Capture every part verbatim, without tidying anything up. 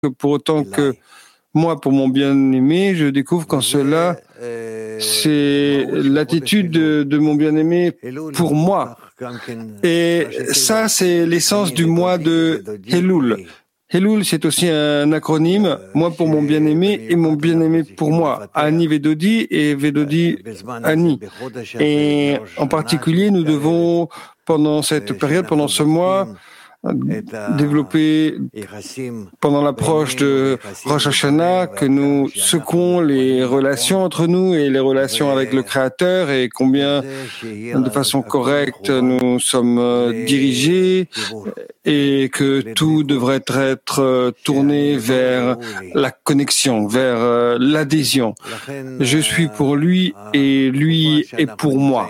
que pour autant que moi, pour mon bien-aimé, je découvre qu'en cela, c'est l'attitude de, de mon bien-aimé pour moi. Et ça, c'est l'essence du mois de Elul. Elul, c'est aussi un acronyme, moi pour mon bien-aimé et mon bien-aimé pour moi. Ani Vedodi et Vedodi Ani. Et en particulier, nous devons, pendant cette période, pendant ce mois, développer pendant l'approche de Rosh Hashanah que nous secouons les relations entre nous et les relations avec le Créateur et combien de façon correcte nous sommes dirigés et que tout devrait être tourné vers la connexion, vers l'adhésion. Je suis pour lui et lui est pour moi.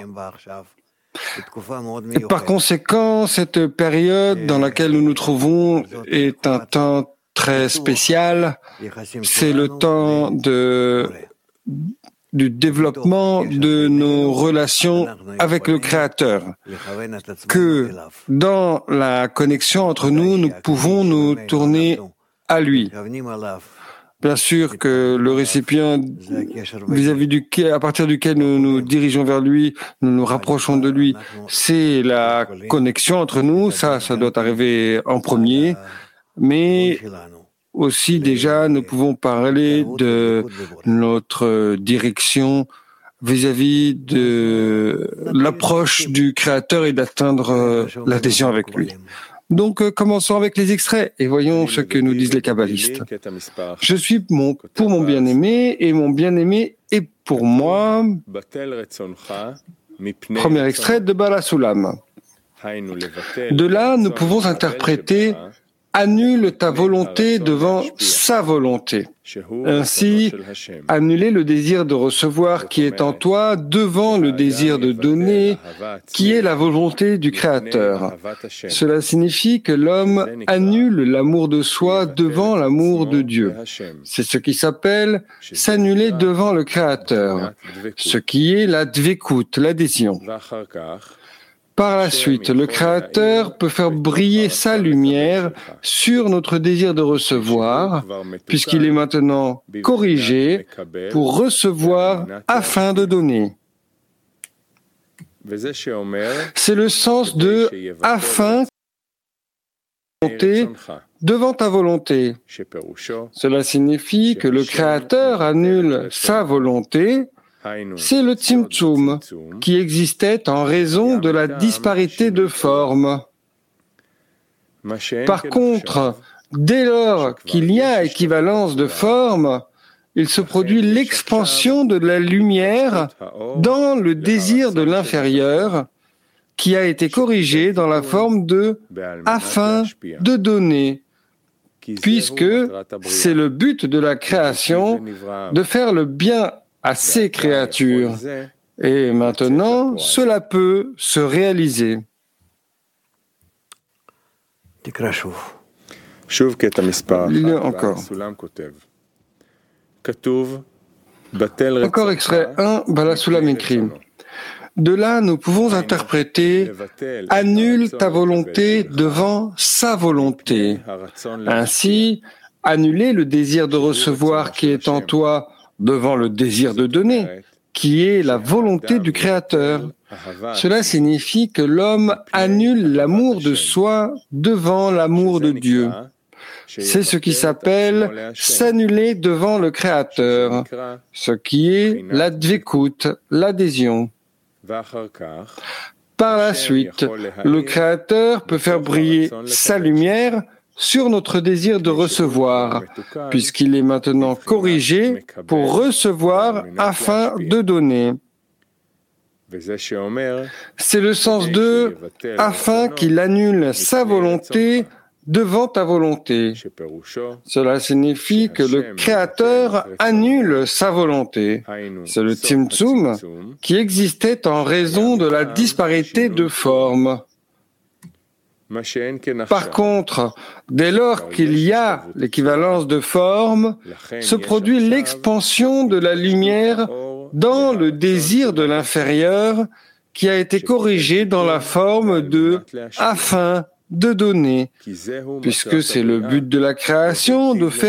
Et par conséquent, cette période dans laquelle nous nous trouvons est un temps très spécial. C'est le temps de, du développement de nos relations avec le Créateur. Que dans la connexion entre nous, nous pouvons nous tourner à lui. Bien sûr que le récipient vis-à-vis duquel, à partir duquel nous nous dirigeons vers lui, nous nous rapprochons de lui, c'est la connexion entre nous, ça, ça doit arriver en premier, mais aussi déjà nous pouvons parler de notre direction vis-à-vis de l'approche du Créateur et d'atteindre l'adhésion avec lui. Donc, euh, commençons avec les extraits et voyons ce que nous disent les kabbalistes. Je suis mon, pour mon bien-aimé et mon bien-aimé est pour moi. Premier extrait de Baal HaSulam. De là, nous pouvons interpréter « annule ta volonté devant sa volonté ». Ainsi, annuler le désir de recevoir qui est en toi devant le désir de donner qui est la volonté du Créateur. Cela signifie que l'homme annule l'amour de soi devant l'amour de Dieu. C'est ce qui s'appelle s'annuler devant le Créateur, ce qui est la dvekut, l'adhésion. Par la suite, le Créateur peut faire briller sa lumière sur notre désir de recevoir, puisqu'il est maintenant corrigé pour recevoir afin de donner. C'est le sens de « afin devant ta volonté ». Cela signifie que le Créateur annule sa volonté. C'est le tzimtzum qui existait en raison de la disparité de forme. Par contre, dès lors qu'il y a équivalence de forme, il se produit l'expansion de la lumière dans le désir de l'inférieur qui a été corrigé dans la forme de « afin de donner », puisque c'est le but de la création de faire le bien à ces créatures. Et maintenant, cela peut se réaliser. Lis-le encore. Encore extrait un, Baal HaSulam écrit. De là, nous pouvons interpréter « annule ta volonté devant sa volonté ». Ainsi, annuler le désir de recevoir qui est en toi devant le désir de donner, qui est la volonté du Créateur. Cela signifie que l'homme annule l'amour de soi devant l'amour de Dieu. C'est ce qui s'appelle s'annuler devant le Créateur, ce qui est la dvekut, l'adhésion. Par la suite, le Créateur peut faire briller sa lumière sur notre désir de recevoir, puisqu'il est maintenant corrigé pour recevoir afin de donner. C'est le sens de « afin qu'il annule sa volonté devant ta volonté ». Cela signifie que le Créateur annule sa volonté. C'est le tzimtzum qui existait en raison de la disparité de forme. Par contre, dès lors qu'il y a l'équivalence de forme, se produit l'expansion de la lumière dans le désir de l'inférieur qui a été corrigé dans la forme de « afin de donner, puisque c'est le but de la création, de faire